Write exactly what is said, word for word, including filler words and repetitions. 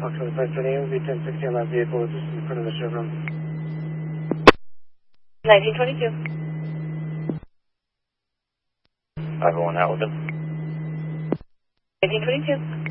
Fox five twenty, V ten sixty on that vehicle, just in front of the showroom. nineteen twenty-two. five oh one Hamilton. nineteen twenty-two.